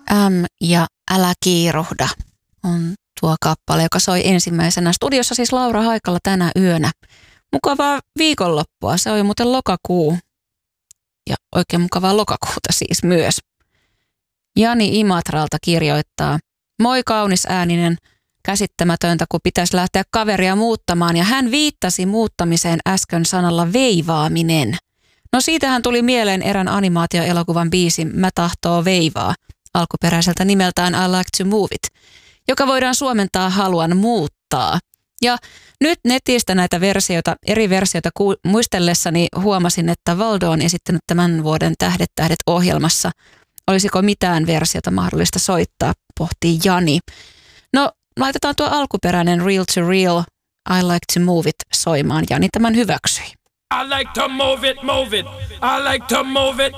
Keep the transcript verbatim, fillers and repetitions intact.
M ja Älä kiiruhda on tuo kappale, joka soi ensimmäisenä. Studiossa siis Laura Haikala tänä yönä. Mukavaa viikonloppua. Se on jo muuten lokakuu. Ja oikein mukavaa lokakuuta siis myös. Jani Imatralta kirjoittaa: moi kaunis ääninen, käsittämätöntä, kun pitäisi lähteä kaveria muuttamaan. Ja hän viittasi muuttamiseen äsken sanalla veivaaminen. No siitähän tuli mieleen erään animaatioelokuvan biisi Mä tahtoo veivaa, alkuperäiseltä nimeltään I like to move it, joka voidaan suomentaa haluan muuttaa. Ja nyt netistä näitä versioita, eri versioita ku, muistellessani huomasin, että Valdo on esittänyt tämän vuoden Tähdet tähdet -ohjelmassa. Olisiko mitään versiota mahdollista soittaa, pohtii Jani. No, laitetaan tuo alkuperäinen Real to Real, I like to move it soimaan. Jani tämän hyväksyi. I like to move it, move it. I like to move it,